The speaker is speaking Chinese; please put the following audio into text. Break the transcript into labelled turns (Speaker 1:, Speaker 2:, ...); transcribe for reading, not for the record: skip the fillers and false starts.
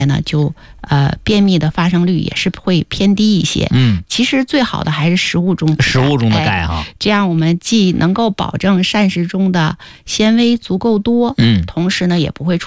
Speaker 1: 呢，就便秘的发生率也是会偏低一些。其实最好的还是食物中的钙哈，这样我们既能够保证膳食中的纤维足够多，同时呢也不会出